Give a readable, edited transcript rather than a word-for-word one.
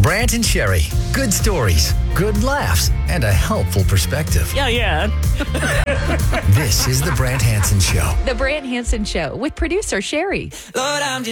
Brant and Sherry. Good stories, good laughs, and a helpful perspective. Yeah. This is the Brant Hansen Show. The Brant Hansen Show with producer Sherry. Lord, I'm just